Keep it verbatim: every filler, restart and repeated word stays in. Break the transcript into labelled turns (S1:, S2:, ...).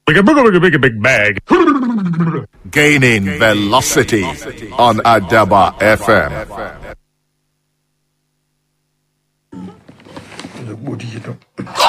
S1: Like a big, big, big bag.
S2: Gaining velocity on Adaba F M.
S3: What do you know?